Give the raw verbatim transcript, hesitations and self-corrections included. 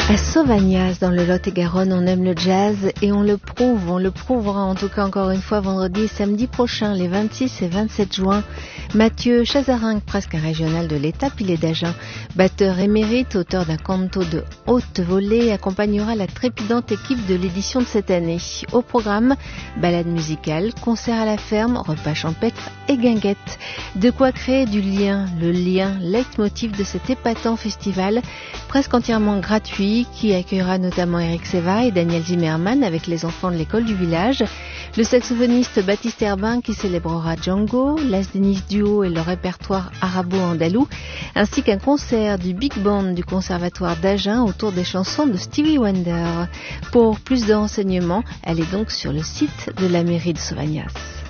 À Sauvagnas, dans le Lot-et-Garonne, on aime le jazz et on le prouve. On le prouvera en tout cas encore une fois vendredi et samedi prochain, les vingt-six et vingt-sept juin. Mathieu Chazaringue, presque un régional de l'État, pilé d'Agen, batteur émérite, auteur d'un canto de haute volée, accompagnera la trépidante équipe de l'édition de cette année. Au programme, balade musicale, concert à la ferme, repas champêtre et guinguette. De quoi créer du lien, le lien, leitmotiv de cet épatant festival, presque entièrement gratuit, qui accueillera notamment Eric Seva et Daniel Zimmerman avec les enfants de l'école du village, le saxophoniste Baptiste Herbin qui célébrera Django, Las Denis Duo et le répertoire arabo-andalou, ainsi qu'un concert du Big Band du Conservatoire d'Agen autour des chansons de Stevie Wonder. Pour plus de renseignements, allez donc sur le site de la mairie de Sauvagnas.